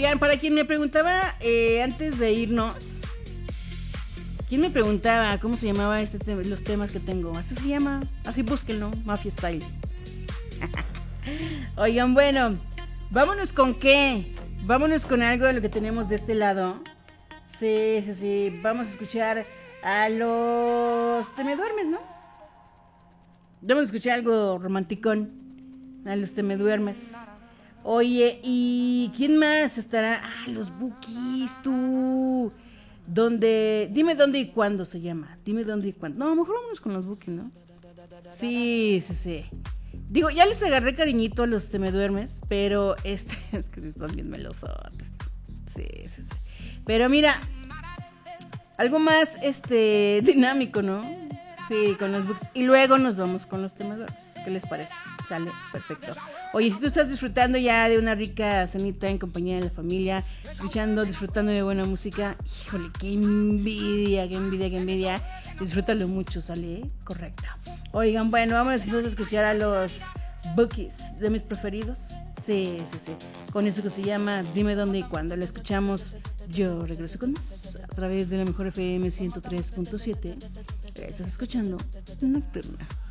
Oigan, para quien me preguntaba antes de irnos, ¿quién me preguntaba cómo se llamaba los temas que tengo? Así se llama, así búsquenlo, Mafia Style. Oigan, bueno, vámonos con qué. Vámonos con algo de lo que tenemos de este lado. Sí. Vamos a escuchar a los Te Me Duermes, ¿no? Vamos a escuchar algo romanticón. A los Te Me Duermes. Oye, ¿y quién más estará? Los Bukis, tú. Dime dónde y cuándo se llama. Dime dónde y cuándo. No, mejor vámonos con los Bukis, ¿no? Sí. Digo, ya les agarré cariñito a los Te Me Duermes, pero es que sí son bien melosotes. Sí. Pero mira, algo más dinámico, ¿no? Sí, con los Bukis. Y luego nos vamos con los Te Me Duermes. ¿Qué les parece? Sale, perfecto. Oye, si tú estás disfrutando ya de una rica cenita en compañía de la familia, disfrutando de buena música, híjole, qué envidia. Disfrútalo mucho, ¿sale? Correcto. Oigan, bueno, vamos a escuchar a los Bukis, de mis preferidos. Sí. Con eso que se llama Dime dónde y cuándo. La escuchamos. Yo regreso con más a través de la mejor FM 103.7. Estás escuchando Nocturna.